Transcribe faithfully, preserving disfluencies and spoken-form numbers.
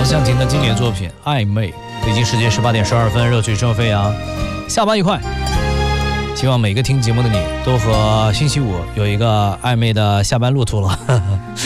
黄湘婷的经典作品《暧昧》。北京时间十八点十二分，热曲声飞扬，下班愉快。希望每个听节目的你都和星期五有一个暧昧的下班路途了。